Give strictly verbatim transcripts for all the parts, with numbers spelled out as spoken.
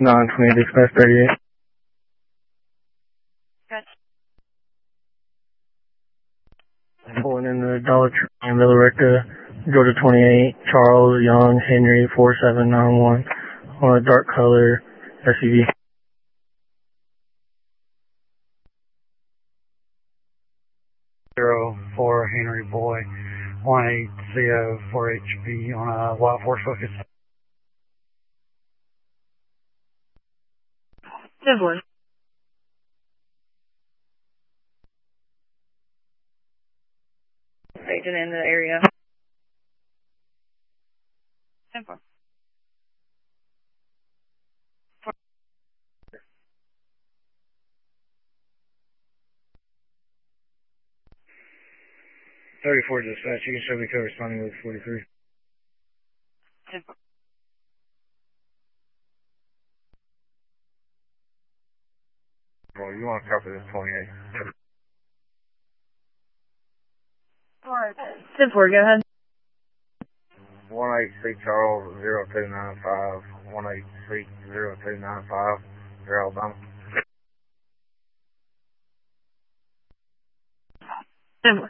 nine twenty dispatch thirty-eight. Good. Pulling in the Dollar Tree in Villa Rica, Georgia twenty-eight, Charles Young Henry four seven nine one on a dark color S U V. Zero four Henry Boy one eight zero four H V on a Wild Ford Focus. Similar. Agent in the area. Simple. thirty-four dispatch, you can show me corresponding with forty-three. Simple. Well, you want to copy this twenty-eight. Alright. Simple, go ahead. one eight three Charles zero two nine five, one eight three zero two nine five, you're Alabama. Simple.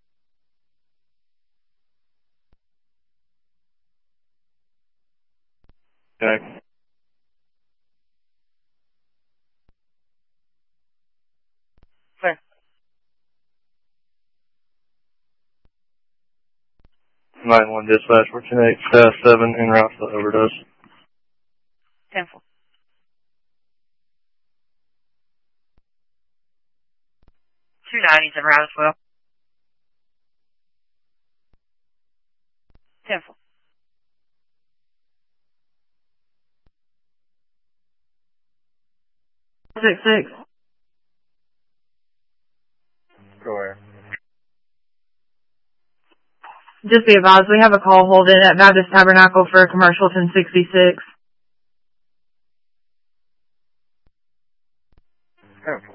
Okay. Clear. nine one dispatch, we're ten eight, staff seven, en route to overdose. Simple. two nineties en route as well. Simple. Six six. Go ahead. Just be advised, we have a call holding at Baptist Tabernacle for a commercial ten sixty-six. Simple.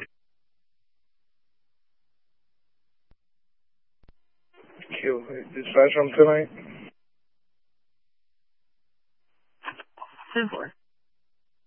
Kill dispatch on tonight. Simple.